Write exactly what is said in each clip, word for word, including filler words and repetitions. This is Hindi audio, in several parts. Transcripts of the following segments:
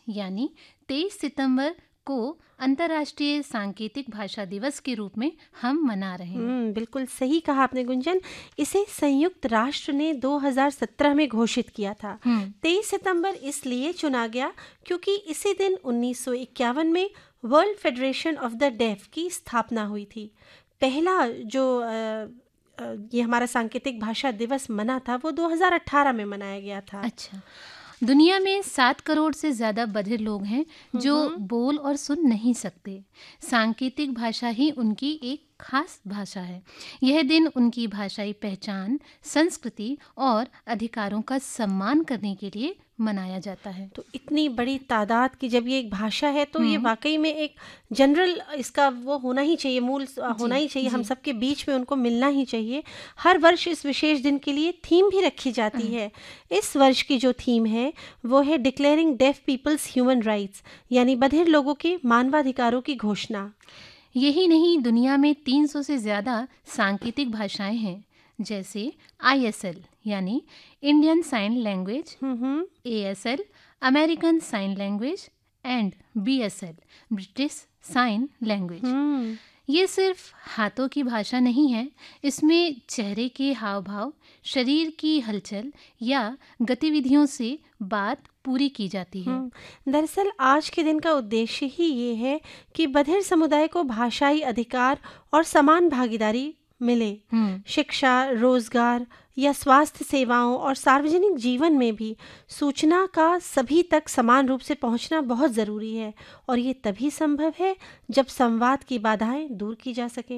यानी तेईस सितंबर को अंतर्राष्ट्रीय सांकेतिक भाषा दिवस के रूप में हम मना रहे हैं। हम्म बिल्कुल सही कहा आपने गुंजन। इसे संयुक्त राष्ट्र ने दो हज़ार सत्रह में घोषित किया था। तेईस सितंबर इसलिए चुना गया क्योंकि इसी दिन उन्नीस सौ इक्यावन में world federation of the def की स्थापना हुई थी। पहला जो आ, आ, ये हमारा सांकेतिक भाषा दिवस मना था वो दो हज़ार अठारह में मनाया गया था। अच्छा, दुनिया में सात करोड़ से ज़्यादा बधिर लोग हैं जो बोल और सुन नहीं सकते। सांकेतिक भाषा ही उनकी एक खास भाषा है। यह दिन उनकी भाषाई पहचान, संस्कृति और अधिकारों का सम्मान करने के लिए मनाया जाता है। तो इतनी बड़ी तादाद की जब ये एक भाषा है तो ये वाकई में एक जनरल इसका वो होना ही चाहिए, मूल होना ही चाहिए, हम सबके बीच में उनको मिलना ही चाहिए। हर वर्ष इस विशेष दिन के लिए थीम भी रखी जाती है। इस वर्ष की जो थीम है वो है declaring def peoples human rights, यानी बधिर लोगों के मानवाधिकारों की घोषणा। यही नहीं, दुनिया में तीन सौ से ज़्यादा सांकेतिक भाषाएं हैं, जैसे आई एस एल यानी Indian sign language, A S L American sign language and B S L British sign language. ये सिर्फ हाथों की भाषा नहीं है, इसमें चेहरे के हाव भाव, शरीर की हलचल या गतिविधियों से बात पूरी की जाती है। दरअसल आज के दिन का उद्देश्य ही ये है कि बधिर समुदाय को भाषाई अधिकार और समान भागीदारी मिले। शिक्षा, रोजगार या स्वास्थ्य सेवाओं और सार्वजनिक जीवन में भी सूचना का सभी तक समान रूप से पहुंचना बहुत ज़रूरी है, और ये तभी संभव है जब संवाद की बाधाएं दूर की जा सके।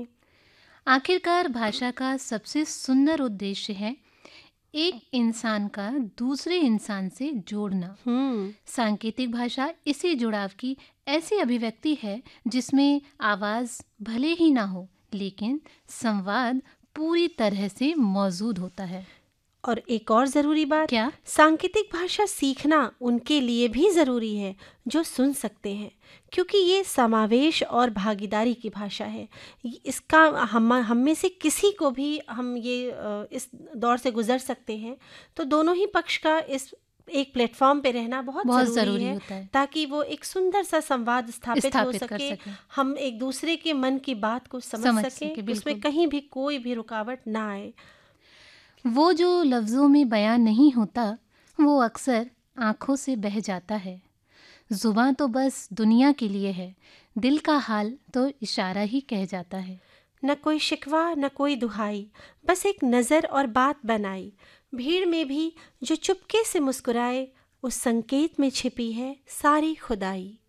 आखिरकार भाषा का सबसे सुंदर उद्देश्य है एक इंसान का दूसरे इंसान से जोड़ना। सांकेतिक भाषा इसी जुड़ाव की ऐसी अभिव्यक्ति है जिसमें आवाज़ भले ही ना हो, लेकिन संवाद पूरी तरह से मौजूद होता है। और एक और ज़रूरी बात, क्या? सांकेतिक भाषा सीखना उनके लिए भी ज़रूरी है जो सुन सकते हैं, क्योंकि ये समावेश और भागीदारी की भाषा है। इसका हम हम में से किसी को भी हम ये इस दौर से गुजर सकते हैं, तो दोनों ही पक्ष का इस एक प्लेटफॉर्म पे रहना बहुत, बहुत ज़रूरी, ज़रूरी है, होता है, ताकि वो एक सुंदर सा संवाद स्थापित, स्थापित हो सके, सके, हम एक दूसरे के मन की बात को समझ, समझ सकें, सके, उसमें कहीं भी कोई भी रुकावट ना आए। वो जो लफ्ज़ों में बयान नहीं होता वो अक्सर आँखों से बह जाता है। ज़ुबान तो बस दुनिया के लिए है, दिल का हाल तो इशारा ही कह जाता है। न कोई शिकवा न कोई दुहाई, बस एक नज़र और बात बनाई। भीड़ में भी जो चुपके से मुस्कुराए, उस संकेत में छिपी है सारी खुदाई।